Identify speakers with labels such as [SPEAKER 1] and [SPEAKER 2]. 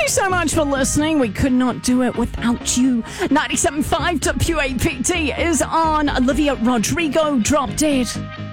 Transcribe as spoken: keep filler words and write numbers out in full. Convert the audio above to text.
[SPEAKER 1] you so much for listening. We could not do it without you. ninety-seven point five W A P T is on. Olivia Rodrigo, Drop Dead.